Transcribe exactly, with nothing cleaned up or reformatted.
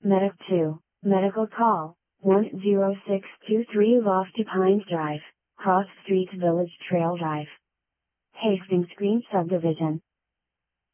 Medic two, Medical Call, one zero six two three Lofty Pines Drive, Cross Street Village Trail Drive. Hastings Green Subdivision,